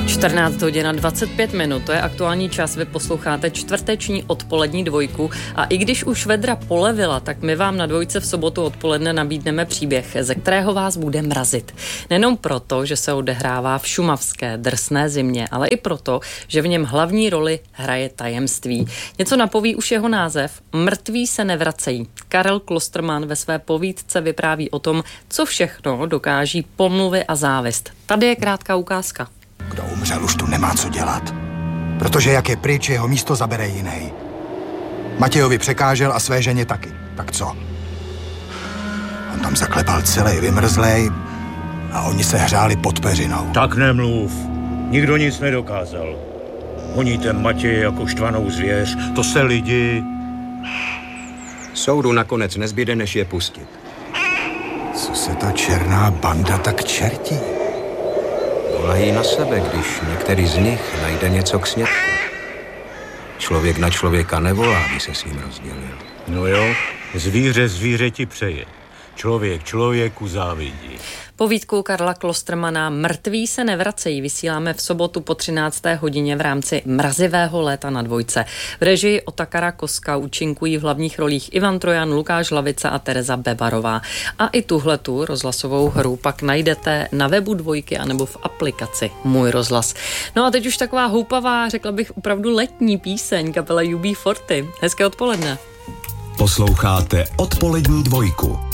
14 hodin a 25 minut, to je aktuální čas, vy posloucháte čtvrteční odpolední dvojku a i když už vedra polevila, tak my vám na dvojce v sobotu odpoledne nabídneme příběh, ze kterého vás bude mrazit. Nejenom proto, že se odehrává v šumavské drsné zimě, ale i proto, že v něm hlavní roli hraje tajemství. Něco napoví už jeho název, Mrtví se nevracejí. Karel Klostermann ve své povídce vypráví o tom, co všechno dokáží pomluvy a závist. Tady je krátká ukázka. Kdo umřel, už tu nemá co dělat. Protože jak je pryč, jeho místo zabere jiný. Matějovi překážel a své ženě taky. Tak co? On tam zaklepal celý vymrzlej a oni se hřáli pod peřinou. Tak nemluv. Nikdo nic nedokázal. Honíte Matěje jako štvanou zvěř. To se lidi... Soudu nakonec nezbyde, než je pustit. Co se ta černá banda tak čertí? Volají na sebe, když některý z nich najde něco k snědku. Člověk na člověka nevolá, aby se s ním rozdělil. No jo, zvíře zvířeti přeje. Člověk člověku závidí. Povídku Karla Klostermanna Mrtví se nevracejí vysíláme v sobotu po 13. hodině v rámci Mrazivého léta na dvojce. V režii Otakara Koska účinkují v hlavních rolích Ivan Trojan, Lukáš Hlavica a Tereza Bebarová. A i tuhletu rozhlasovou hru pak najdete na webu dvojky anebo v aplikaci Můj rozhlas. No a teď už taková houpavá, řekla bych opravdu letní píseň kapela UB40. Hezké odpoledne. Posloucháte odpolední dvojku.